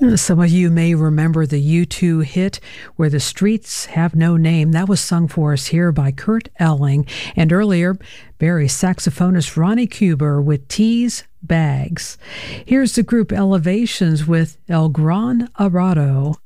Some of you may remember the U2 hit Where the Streets Have No Name. That was sung for us here by Kurt Elling. And earlier, Barry saxophonist Ronnie Cuber with Tease Bags. Here's the group Elevations with El Gran Arado.